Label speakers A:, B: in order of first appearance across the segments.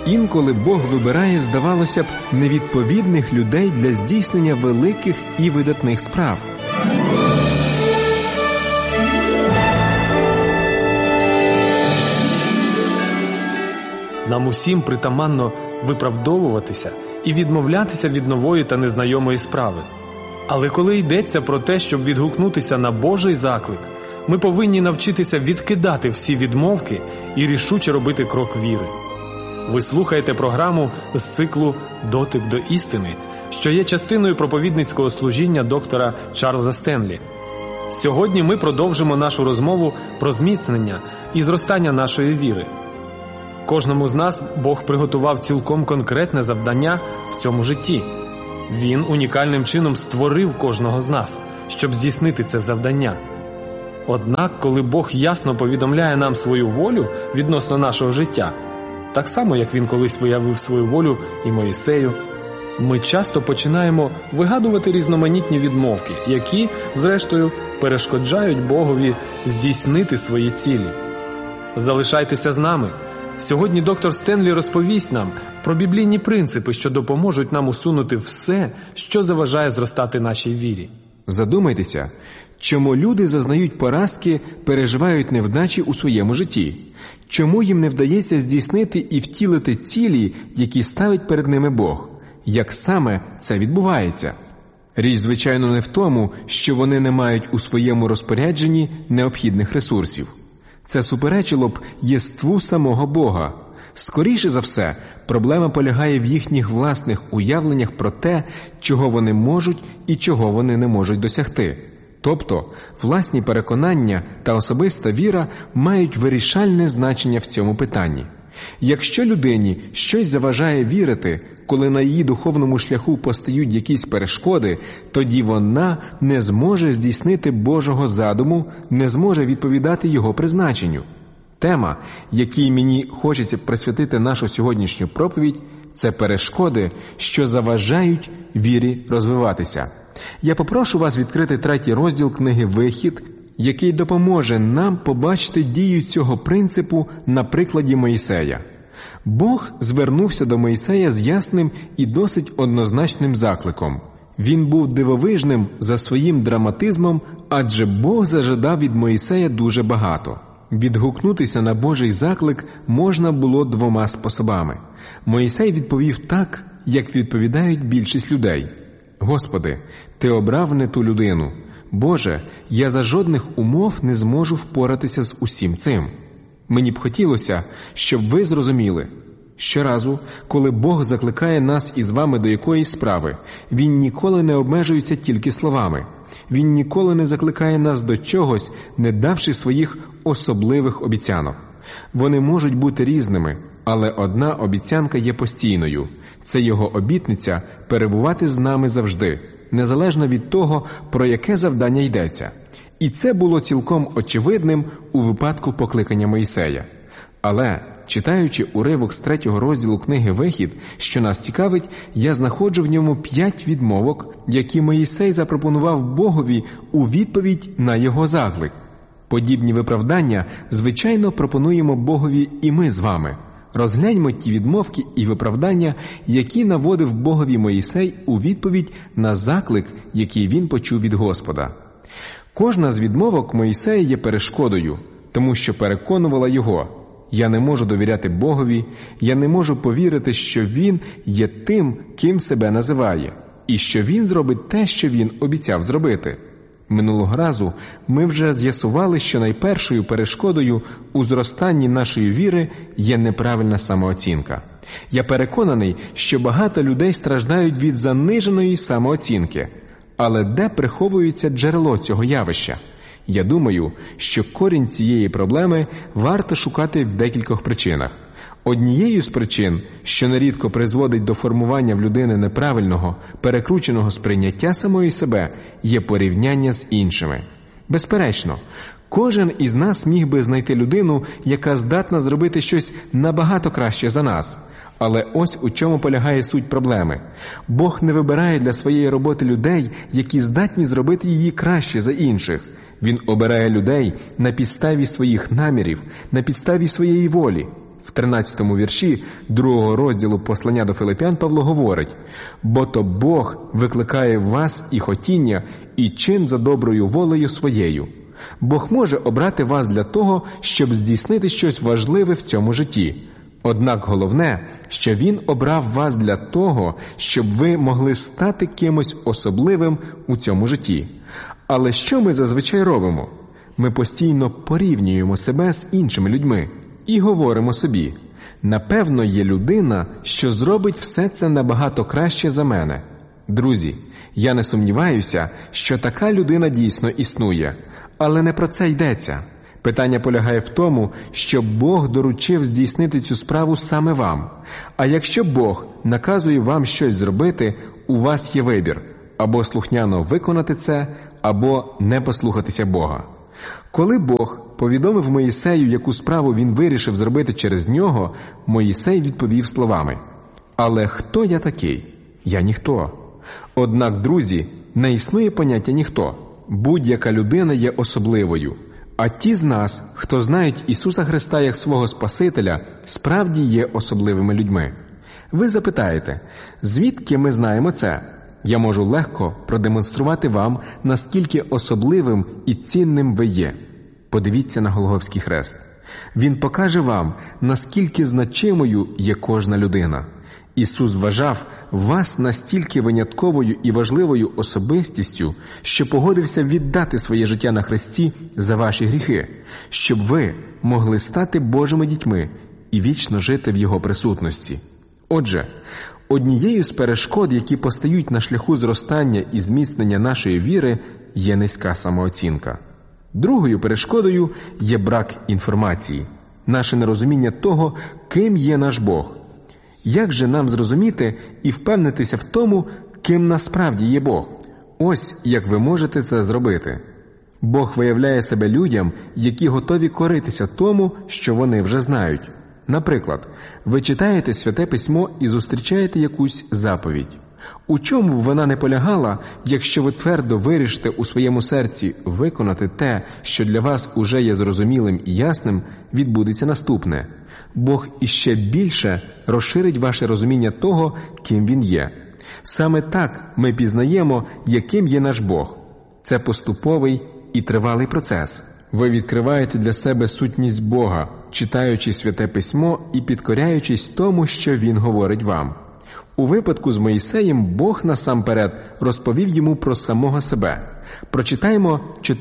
A: Інколи Бог вибирає, здавалося б, невідповідних людей для здійснення великих і видатних справ.
B: Нам усім притаманно виправдовуватися і відмовлятися від нової та незнайомої справи. Але коли йдеться про те, щоб відгукнутися на Божий заклик, ми повинні навчитися відкидати всі відмовки і рішуче робити крок віри. Ви слухаєте програму з циклу «Дотик до істини», що є частиною проповідницького служіння доктора Чарльза Стенлі. Сьогодні ми продовжимо нашу розмову про зміцнення і зростання нашої віри. Кожному з нас Бог приготував цілком конкретне завдання в цьому житті. Він унікальним чином створив кожного з нас, щоб здійснити це завдання. Однак, коли Бог ясно повідомляє нам свою волю відносно нашого життя, так само, як Він колись виявив свою волю і Моїсею, ми часто починаємо вигадувати різноманітні відмовки, які, зрештою, перешкоджають Богові здійснити свої цілі. Залишайтеся з нами. Сьогодні доктор Стенлі розповість нам про біблійні принципи, що допоможуть нам усунути все, що заважає зростати нашій вірі.
A: Задумайтеся, чому люди зазнають поразки, переживають невдачі у своєму житті? Чому їм не вдається здійснити і втілити цілі, які ставить перед ними Бог? Як саме це відбувається? Річ, звичайно, не в тому, що вони не мають у своєму розпорядженні необхідних ресурсів. Це суперечило б єству самого Бога. Скоріше за все, проблема полягає в їхніх власних уявленнях про те, чого вони можуть і чого вони не можуть досягти. Тобто, власні переконання та особиста віра мають вирішальне значення в цьому питанні. Якщо людині щось заважає вірити, коли на її духовному шляху постають якісь перешкоди, тоді вона не зможе здійснити Божого задуму, не зможе відповідати Його призначенню. Тема, якій мені хочеться присвятити нашу сьогоднішню проповідь, це перешкоди, що заважають вірі розвиватися. Я попрошу вас відкрити 3 розділ книги «Вихід», який допоможе нам побачити дію цього принципу на прикладі Мойсея. Бог звернувся до Мойсея з ясним і досить однозначним закликом. Він був дивовижним за своїм драматизмом, адже Бог зажадав від Мойсея дуже багато. Відгукнутися на Божий заклик можна було 2 способами. Мойсей відповів так, як відповідають більшість людей. «Господи, Ти обрав не ту людину. Боже, я за жодних умов не зможу впоратися з усім цим». Мені б хотілося, щоб ви зрозуміли, щоразу, коли Бог закликає нас із вами до якоїсь справи, Він ніколи не обмежується тільки словами. Він ніколи не закликає нас до чогось, не давши своїх особливих обіцянок. Вони можуть бути різними, але одна обіцянка є постійною. Це Його обітниця перебувати з нами завжди, незалежно від того, про яке завдання йдеться. І це було цілком очевидним у випадку покликання Мойсея. Але, читаючи уривок з 3 розділу книги «Вихід», що нас цікавить, я знаходжу в ньому 5 відмовок, які Мойсей запропонував Богові у відповідь на його заклик. Подібні виправдання, звичайно, пропонуємо Богові і ми з вами. Розгляньмо ті відмовки і виправдання, які наводив Богові Мойсей у відповідь на заклик, який він почув від Господа. Кожна з відмовок Мойсея є перешкодою, тому що переконувала його: «Я не можу довіряти Богові, я не можу повірити, що Він є тим, ким себе називає, і що Він зробить те, що Він обіцяв зробити». Минулого разу ми вже з'ясували, що найпершою перешкодою у зростанні нашої віри є неправильна самооцінка. Я переконаний, що багато людей страждають від заниженої самооцінки. Але де приховується джерело цього явища? Я думаю, що корінь цієї проблеми варто шукати в декількох причинах. Однією з причин, що нерідко призводить до формування в людини неправильного, перекрученого сприйняття самої себе, є порівняння з іншими. Безперечно, кожен із нас міг би знайти людину, яка здатна зробити щось набагато краще за нас. Але ось у чому полягає суть проблеми. Бог не вибирає для своєї роботи людей, які здатні зробити її краще за інших. Він обирає людей на підставі своїх намірів, на підставі своєї волі. В 13-му вірші 2-го розділу послання до Филип'ян Павло говорить: «Бо то Бог викликає в вас і хотіння, і чин за доброю волею своєю». Бог може обрати вас для того, щоб здійснити щось важливе в цьому житті. Однак головне, що Він обрав вас для того, щоб ви могли стати кимось особливим у цьому житті. Але що ми зазвичай робимо? Ми постійно порівнюємо себе з іншими людьми і говоримо собі: «Напевно, є людина, що зробить все це набагато краще за мене». Друзі, я не сумніваюся, що така людина дійсно існує, але не про це йдеться. Питання полягає в тому, що Бог доручив здійснити цю справу саме вам. А якщо Бог наказує вам щось зробити, у вас є вибір – або слухняно виконати це, або не послухатися Бога. Коли Бог повідомив Моїсею, яку справу він вирішив зробити через нього, Моїсей відповів словами: «Але хто я такий? Я ніхто». Однак, друзі, не існує поняття «ніхто». Будь-яка людина є особливою. А ті з нас, хто знають Ісуса Христа як свого Спасителя, справді є особливими людьми. Ви запитаєте, звідки ми знаємо це? Я можу легко продемонструвати вам, наскільки особливим і цінним ви є. Подивіться на Голгофський хрест. Він покаже вам, наскільки значимою є кожна людина. Ісус вважав вас настільки винятковою і важливою особистістю, що погодився віддати своє життя на хресті за ваші гріхи, щоб ви могли стати Божими дітьми і вічно жити в Його присутності. Отже, однією з перешкод, які постають на шляху зростання і зміцнення нашої віри, є низька самооцінка. Другою перешкодою є брак інформації, наше нерозуміння того, ким є наш Бог. Як же нам зрозуміти і впевнитися в тому, ким насправді є Бог? Ось як ви можете це зробити. Бог виявляє себе людям, які готові коритися тому, що вони вже знають. Наприклад, ви читаєте Святе Письмо і зустрічаєте якусь заповідь. У чому б вона не полягала, якщо ви твердо вирішите у своєму серці виконати те, що для вас уже є зрозумілим і ясним, відбудеться наступне. Бог іще більше розширить ваше розуміння того, ким Він є. Саме так ми пізнаємо, яким є наш Бог. Це поступовий і тривалий процес. Ви відкриваєте для себе сутність Бога, читаючи Святе Письмо і підкоряючись тому, що Він говорить вам. У випадку з Моїсеєм Бог насамперед розповів йому про самого себе. Прочитаємо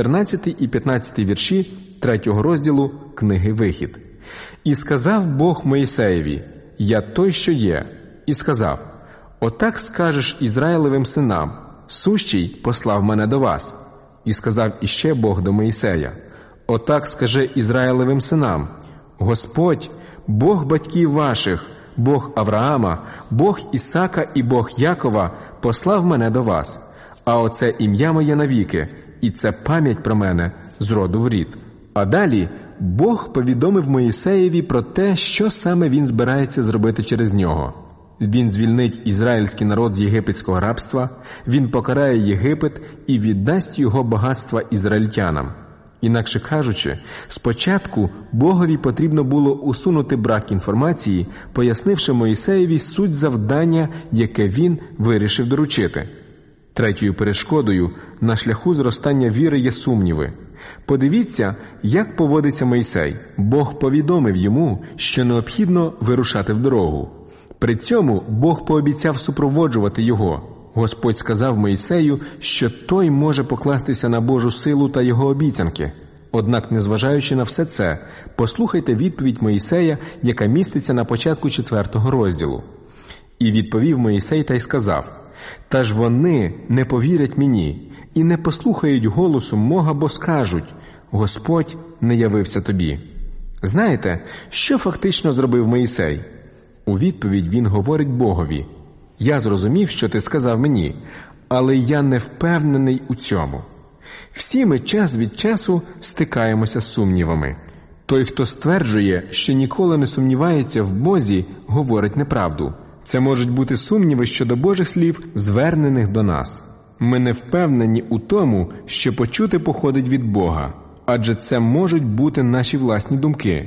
A: 14 і 15 вірші 3-го розділу книги «Вихід». «І сказав Бог Моїсеєві: Я той, що є. І сказав: Отак скажеш Ізраїлевим синам: Сущий послав мене до вас. І сказав іще Бог до Моїсея: Отак скажи Ізраїлевим синам: Господь, Бог батьків ваших, Бог Авраама, Бог Ісака і Бог Якова послав мене до вас. А оце ім'я моє навіки, і це пам'ять про мене з роду в рід». А далі Бог повідомив Моїсеєві про те, що саме він збирається зробити через нього. Він звільнить ізраїльський народ з єгипетського рабства, він покарає Єгипет і віддасть його багатства ізраїльтянам. Інакше кажучи, спочатку Богові потрібно було усунути брак інформації, пояснивши Моїсеєві суть завдання, яке він вирішив доручити. Третьою перешкодою на шляху зростання віри є сумніви. Подивіться, як поводиться Мойсей. Бог повідомив йому, що необхідно вирушати в дорогу. При цьому Бог пообіцяв супроводжувати його. Господь сказав Мойсею, що той може покластися на Божу силу та його обіцянки. Однак, незважаючи на все це, послухайте відповідь Мойсея, яка міститься на початку 4-го розділу. «І відповів Мойсей та й сказав: Та ж вони не повірять мені і не послухають голосу мого, бо скажуть: Господь не явився тобі». Знаєте, що фактично зробив Мойсей? У відповідь він говорить Богові: «Я зрозумів, що ти сказав мені, але я не впевнений у цьому». Всі ми час від часу стикаємося з сумнівами. Той, хто стверджує, що ніколи не сумнівається в Бозі, говорить неправду. Це можуть бути сумніви щодо Божих слів, звернених до нас. Ми не впевнені у тому, що почути походить від Бога, адже це можуть бути наші власні думки.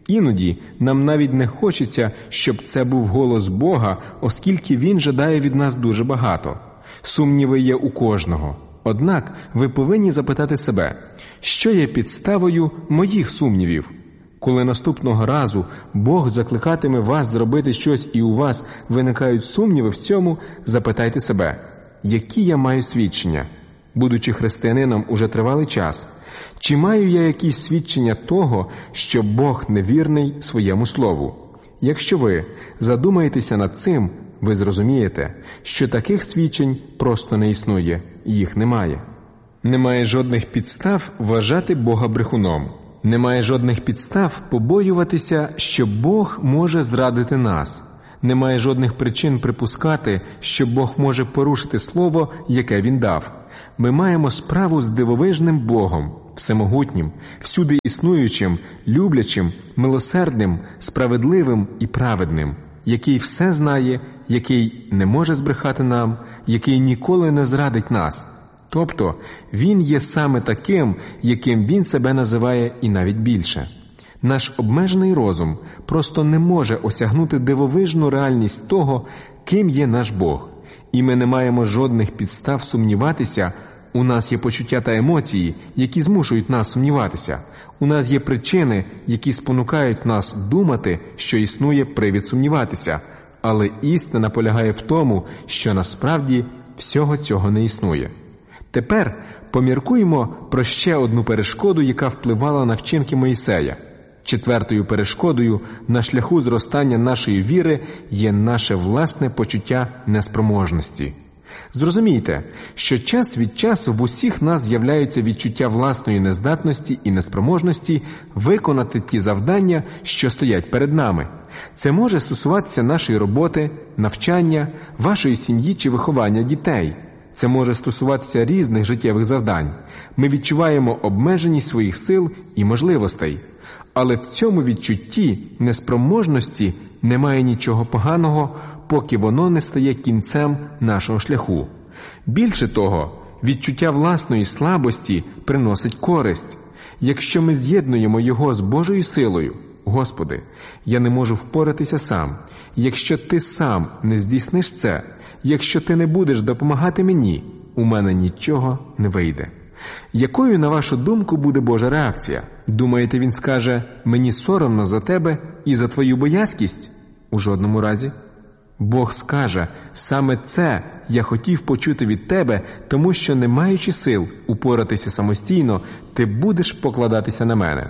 A: Іноді нам навіть не хочеться, щоб це був голос Бога, оскільки Він жадає від нас дуже багато. Сумніви є у кожного. Однак ви повинні запитати себе, що є підставою моїх сумнівів? Коли наступного разу Бог закликатиме вас зробити щось і у вас виникають сумніви в цьому, запитайте себе, які я маю свідчення? Будучи християнином уже тривалий час, чи маю я якісь свідчення того, що Бог невірний своєму слову? Якщо ви задумаєтеся над цим, ви зрозумієте, що таких свідчень просто не існує, їх немає. Немає жодних підстав вважати Бога брехуном. Немає жодних підстав побоюватися, що Бог може зрадити нас. Немає жодних причин припускати, що Бог може порушити слово, яке Він дав. Ми маємо справу з дивовижним Богом, всемогутнім, всюди існуючим, люблячим, милосердним, справедливим і праведним, який все знає, який не може збрехати нам, який ніколи не зрадить нас. Тобто, Він є саме таким, яким Він себе називає і навіть більше. Наш обмежений розум просто не може осягнути дивовижну реальність того, ким є наш Бог. І ми не маємо жодних підстав сумніватися. У нас є почуття та емоції, які змушують нас сумніватися. У нас є причини, які спонукають нас думати, що існує привід сумніватися. Але істина полягає в тому, що насправді всього цього не існує. Тепер поміркуємо про ще одну перешкоду, яка впливала на вчинки Мойсея. Четвертою перешкодою на шляху зростання нашої віри є наше власне почуття неспроможності. Зрозумійте, що час від часу в усіх нас з'являються відчуття власної нездатності і неспроможності виконати ті завдання, що стоять перед нами. Це може стосуватися нашої роботи, навчання, вашої сім'ї чи виховання дітей. Це може стосуватися різних життєвих завдань. Ми відчуваємо обмеженість своїх сил і можливостей. Але в цьому відчутті неспроможності немає нічого поганого, поки воно не стає кінцем нашого шляху. Більше того, відчуття власної слабості приносить користь. Якщо ми з'єднуємо його з Божою силою, Господи, я не можу впоратися сам. Якщо Ти сам не здійсниш це, якщо Ти не будеш допомагати мені, у мене нічого не вийде. Якою, на вашу думку, буде Божа реакція? Думаєте, Він скаже, мені соромно за тебе і за твою боязкість? У жодному разі. Бог скаже, саме це я хотів почути від тебе, тому що, не маючи сил упоратися самостійно, ти будеш покладатися на мене.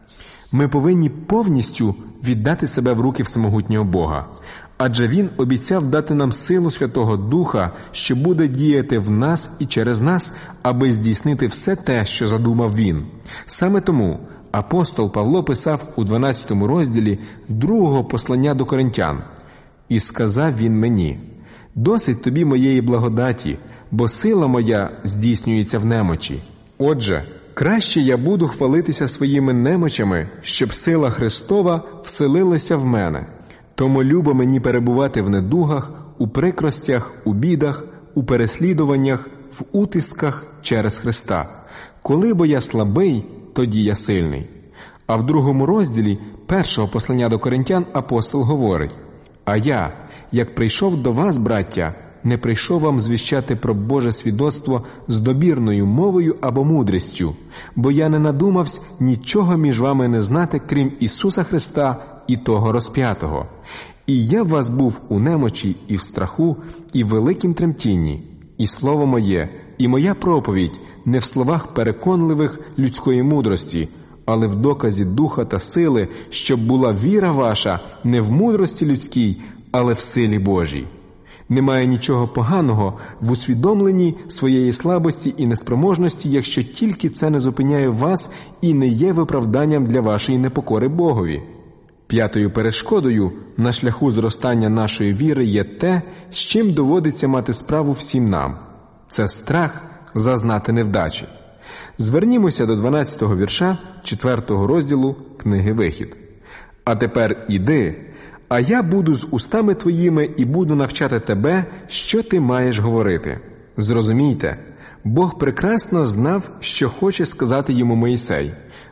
A: Ми повинні повністю віддати себе в руки всемогутнього Бога. Адже Він обіцяв дати нам силу Святого Духа, що буде діяти в нас і через нас, аби здійснити все те, що задумав Він. Саме тому апостол Павло писав у 12 розділі 2 послання до Коринтян: «І сказав він мені, досить тобі моєї благодаті, бо сила моя здійснюється в немочі. Отже, краще я буду хвалитися своїми немочами, щоб сила Христова вселилася в мене. Тому любо мені перебувати в недугах, у прикростях, у бідах, у переслідуваннях, в утисках через Христа. Коли бо я слабий, тоді я сильний». А в 2 розділі 1 послання до Коринтян апостол говорить: «А я, як прийшов до вас, браття, не прийшов вам звіщати про Боже свідоцтво з добірною мовою або мудрістю, бо я не надумавсь нічого між вами не знати, крім Ісуса Христа і того розп'ятого. І я в вас був у немочі і в страху, і в великім тремтінні. І слово моє, і моя проповідь не в словах переконливих людської мудрості, але в доказі духа та сили, щоб була віра ваша не в мудрості людській, але в силі Божій». Немає нічого поганого в усвідомленні своєї слабості і неспроможності, якщо тільки це не зупиняє вас і не є виправданням для вашої непокори Богові. 5 перешкодою на шляху зростання нашої віри є те, з чим доводиться мати справу всім нам. Це страх зазнати невдачі. Звернімося до 12-го вірша 4-го розділу книги «Вихід». «А тепер іди, а я буду з устами твоїми і буду навчати тебе, що ти маєш говорити». Зрозумійте, Бог прекрасно знав, що хоче сказати йому Мойсей.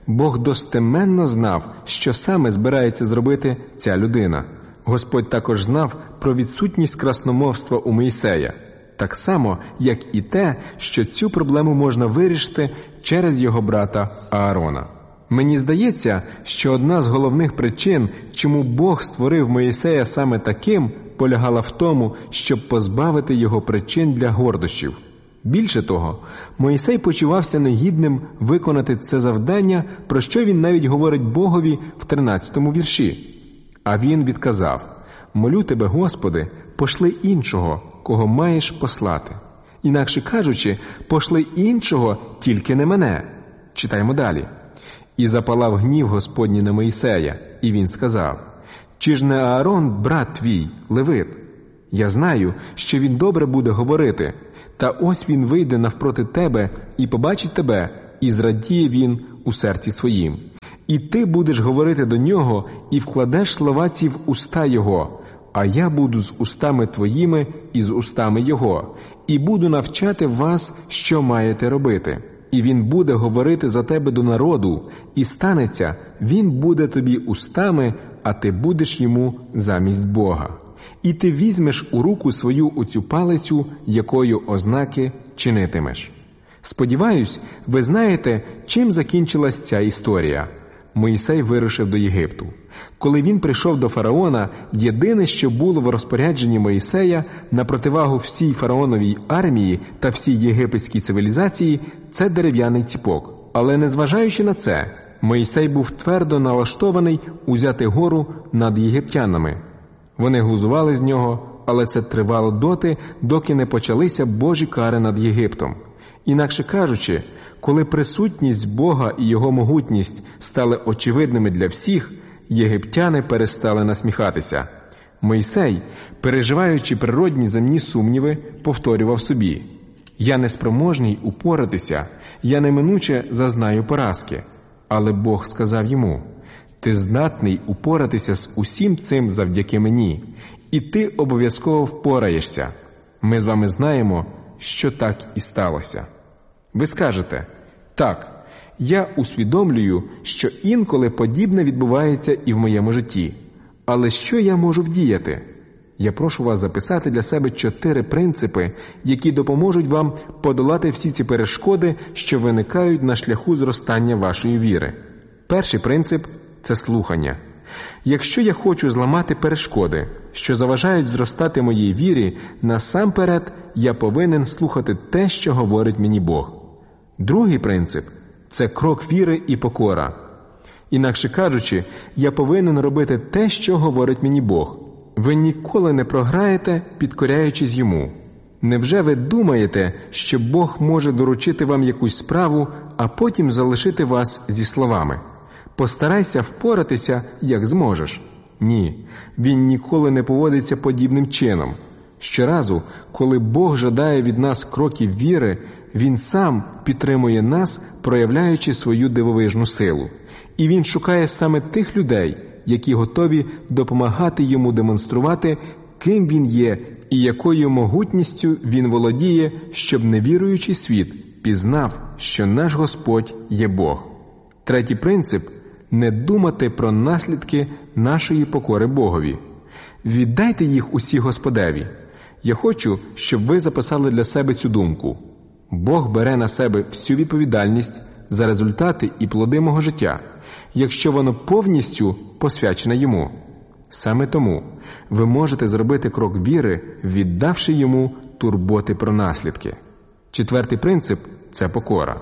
A: Бог достеменно знав, що саме збирається зробити ця людина. Господь також знав про відсутність красномовства у Мойсея, так само, як і те, що цю проблему можна вирішити через його брата Аарона. Мені здається, що одна з головних причин, чому Бог створив Мойсея саме таким, полягала в тому, щоб позбавити його причин для гордощів. Більше того, Мойсей почувався негідним виконати це завдання, про що він навіть говорить Богові в 13-му вірші. А він відказав: «Молю тебе, Господи, пошли іншого, кого маєш послати. Інакше кажучи, пошли іншого, тільки не мене». Читаємо далі. «І запалав гнів Господній на Мойсея, і він сказав: чи ж не Аарон, брат твій, левит? Я знаю, що він добре буде говорити, та ось він вийде навпроти тебе і побачить тебе, і зрадіє він у серці своїм. І ти будеш говорити до нього, і вкладеш слова ці в уста його, а я буду з устами твоїми і з устами його, і буду навчати вас, що маєте робити. І він буде говорити за тебе до народу, і станеться, він буде тобі устами, а ти будеш йому замість Бога. І ти візьмеш у руку свою оцю палицю, якою ознаки чинитимеш». Сподіваюсь, ви знаєте, чим закінчилась ця історія. Мойсей вирушив до Єгипту. Коли він прийшов до фараона, єдине, що було в розпорядженні Мойсея на противагу всій фараоновій армії та всій єгипетській цивілізації – це дерев'яний ціпок. Але незважаючи на це, Мойсей був твердо налаштований узяти гору над єгиптянами. Вони глузували з нього, але це тривало доти, доки не почалися Божі кари над Єгиптом. Інакше кажучи, коли присутність Бога і Його могутність стали очевидними для всіх, єгиптяни перестали насміхатися. Мойсей, переживаючи природні земні сумніви, повторював собі: «Я неспроможний упоратися, я неминуче зазнаю поразки». Але Бог сказав йому: «Ти здатний упоратися з усім цим завдяки мені, і ти обов'язково впораєшся». Ми з вами знаємо, що так і сталося. Ви скажете: «Так, я усвідомлюю, що інколи подібне відбувається і в моєму житті. Але що я можу вдіяти?» Я прошу вас записати для себе 4 принципи, які допоможуть вам подолати всі ці перешкоди, що виникають на шляху зростання вашої віри. Перший принцип – це слухання. Якщо я хочу зламати перешкоди, що заважають зростати моїй вірі, насамперед я повинен слухати те, що говорить мені Бог. Другий принцип – це крок віри і покора. Інакше кажучи, я повинен робити те, що говорить мені Бог. Ви ніколи не програєте, підкоряючись Йому. Невже ви думаєте, що Бог може доручити вам якусь справу, а потім залишити вас зі словами: «Постарайся впоратися, як зможеш»? Ні, Він ніколи не поводиться подібним чином. Щоразу, коли Бог жадає від нас кроків віри, Він сам підтримує нас, проявляючи свою дивовижну силу. І Він шукає саме тих людей, які готові допомагати Йому демонструвати, ким Він є і якою могутністю Він володіє, щоб невіруючий світ пізнав, що наш Господь є Бог. Третій принцип – не думати про наслідки нашої покори Богові. Віддайте їх усі Господеві. Я хочу, щоб ви записали для себе цю думку. Бог бере на себе всю відповідальність за результати і плоди мого життя, якщо воно повністю посвячене Йому. Саме тому ви можете зробити крок віри, віддавши Йому турботи про наслідки. Четвертий принцип – це покора.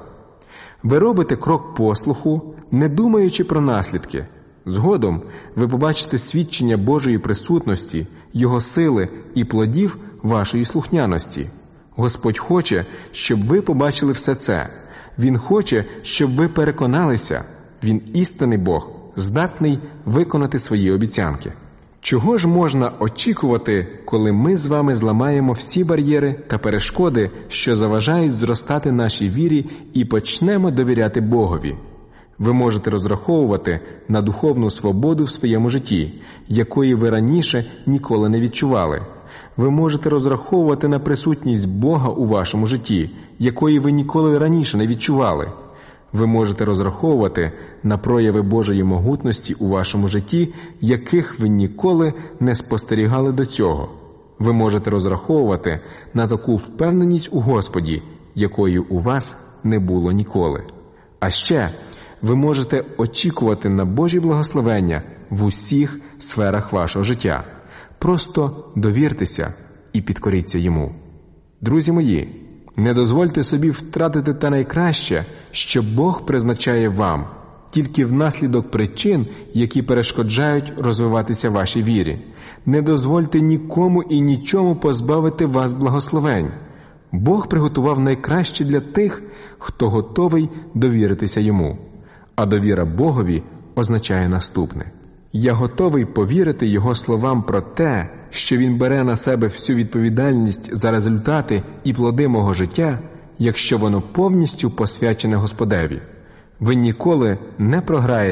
A: Ви робите крок послуху, не думаючи про наслідки. Згодом ви побачите свідчення Божої присутності, Його сили і плодів вашої слухняності. Господь хоче, щоб ви побачили все це. Він хоче, щоб ви переконалися. Він істинний Бог, здатний виконати свої обіцянки. Чого ж можна очікувати, коли ми з вами зламаємо всі бар'єри та перешкоди, що заважають зростати нашій вірі, і почнемо довіряти Богові? Ви можете розраховувати на духовну свободу в своєму житті, якої ви раніше ніколи не відчували. Ви можете розраховувати на присутність Бога у вашому житті, якої ви ніколи раніше не відчували. Ви можете розраховувати на прояви Божої могутності у вашому житті, яких ви ніколи не спостерігали до цього. Ви можете розраховувати на таку впевненість у Господі, якої у вас не було ніколи. А ще ви можете очікувати на Божі благословення в усіх сферах вашого життя. Просто довіртеся і підкоріться Йому. Друзі мої, не дозвольте собі втратити те найкраще, що Бог призначає вам, тільки внаслідок причин, які перешкоджають розвиватися вашій вірі. Не дозвольте нікому і нічому позбавити вас благословень. Бог приготував найкраще для тих, хто готовий довіритися Йому. А довіра Богові означає наступне. Я готовий повірити Його словам про те, що Він бере на себе всю відповідальність за результати і плоди мого життя, якщо воно повністю посвячене Господеві. Ви ніколи не програєте